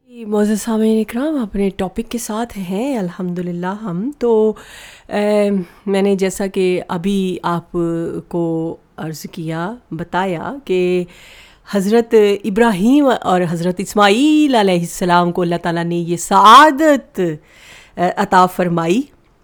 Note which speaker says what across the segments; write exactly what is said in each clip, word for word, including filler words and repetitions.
Speaker 1: جی، معزز سامعین اکرام، اپنے ٹاپک کے ساتھ ہیں الحمدللہ ہم تو اے، میں نے جیسا کہ ابھی آپ کو عرض کیا بتایا کہ حضرت ابراہیم اور حضرت اسماعیل علیہ السلام کو اللہ تعالیٰ نے یہ سعادت عطا فرمائی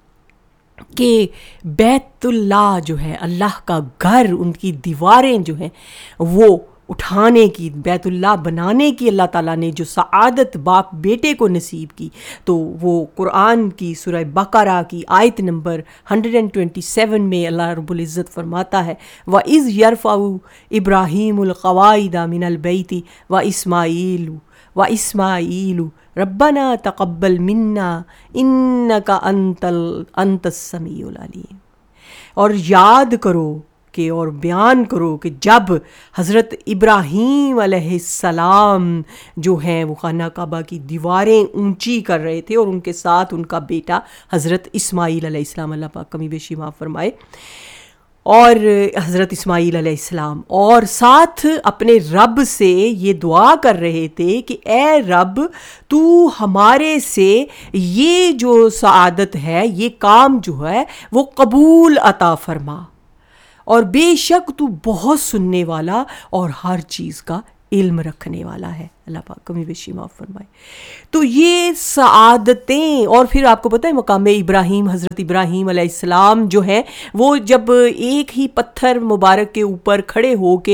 Speaker 1: کہ بیت اللہ جو ہے، اللہ کا گھر، ان کی دیواریں جو ہیں وہ اٹھانے کی، بیت اللہ بنانے کی اللہ تعالیٰ نے جو سعادت باپ بیٹے کو نصیب کی، تو وہ قرآن کی سورہ بقرہ کی آیت نمبر ایک سو سیئیس میں اللہ رب العزت فرماتا ہے وَإِذْ يَرْفَعُ إِبْرَاهِيمُ الْقَوَاعِدَ مِنَ الْبَيْتِ وَإِسْمَاعِيلُ وَإِسْمَاعِيلُ رَبَّنَا تَقَبَّلْ مِنَّا إِنَّكَ أَنْتَ أَنْتَ السَّمِيعُ الْعَلِيمُ۔ اور یاد کرو کہ اور بیان کرو کہ جب حضرت ابراہیم علیہ السلام جو ہیں وہ خانہ کعبہ کی دیواریں اونچی کر رہے تھے، اور ان کے ساتھ ان کا بیٹا حضرت اسماعیل علیہ السلام، اللہ پاک کمی بیشی معاف فرمائے، اور حضرت اسماعیل علیہ السلام اور ساتھ اپنے رب سے یہ دعا کر رہے تھے کہ اے رب، تو ہمارے سے یہ جو سعادت ہے، یہ کام جو ہے وہ قبول عطا فرما، اور بے شک تو بہت سننے والا اور ہر چیز کا علم رکھنے والا ہے، اللہ پاک کمی بیشی معاف فرمائے۔ تو یہ سعادتیں، اور پھر آپ کو پتہ ہے مقام ابراہیم، حضرت ابراہیم علیہ السلام جو ہیں وہ جب ایک ہی پتھر مبارک کے اوپر کھڑے ہو کے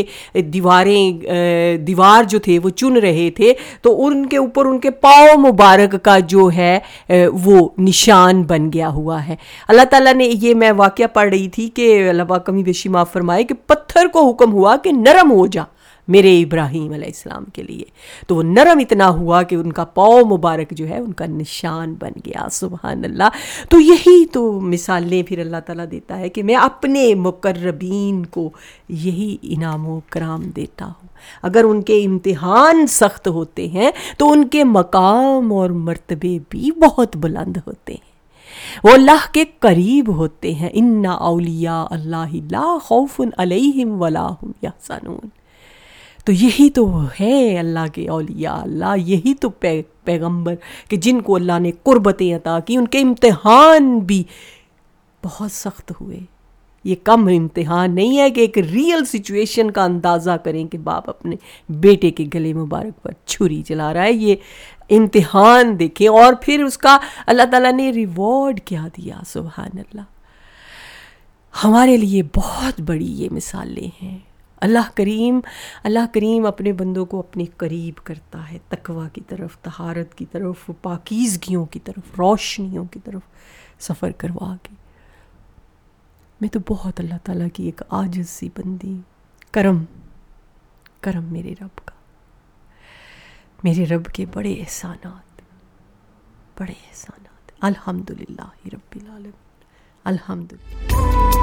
Speaker 1: دیواریں دیوار جو تھے وہ چن رہے تھے، تو ان کے اوپر ان کے پاؤں مبارک کا جو ہے وہ نشان بن گیا ہوا ہے۔ اللہ تعالیٰ نے، یہ میں واقعہ پڑھ رہی تھی کہ اللہ پاک کمی بیشی معاف فرمائے کہ پتھر کو حکم ہوا کہ نرم ہو جا میرے ابراہیم علیہ السلام کے لیے، تو وہ نرم اتنا ہوا کہ ان کا پاؤں مبارک جو ہے ان کا نشان بن گیا، سبحان اللہ۔ تو یہی تو مثالیں پھر اللہ تعالیٰ دیتا ہے کہ میں اپنے مقربین کو یہی انعام و کرام دیتا ہوں۔ اگر ان کے امتحان سخت ہوتے ہیں تو ان کے مقام اور مرتبے بھی بہت بلند ہوتے ہیں، وہ اللہ کے قریب ہوتے ہیں۔ ان اولیاء اللہ لا خوف علیہم ولا هم یحزنون۔ تو یہی تو ہے اللہ کے اولیاء اللہ، یہی تو پی پیغمبر کہ جن کو اللہ نے قربتیں عطا کی، ان کے امتحان بھی بہت سخت ہوئے۔ یہ کم امتحان نہیں ہے کہ ایک ریئل سچویشن کا اندازہ کریں کہ باپ اپنے بیٹے کے گلے مبارک پر چھری چلا رہا ہے، یہ امتحان دیکھیں، اور پھر اس کا اللہ تعالیٰ نے ریوارڈ کیا دیا، سبحان اللہ۔ ہمارے لیے بہت بڑی یہ مثالیں ہیں۔ اللہ کریم اللہ کریم اپنے بندوں کو اپنے قریب کرتا ہے، تقویٰ کی طرف، طہارت کی طرف، پاکیزگیوں کی طرف، روشنیوں کی طرف سفر کروا کے۔ میں تو بہت اللہ تعالیٰ کی ایک عاجز سی بندی، کرم کرم میرے رب کا، میرے رب کے بڑے احسانات، بڑے احسانات، الحمدللہ رب العالمین، الحمدللہ۔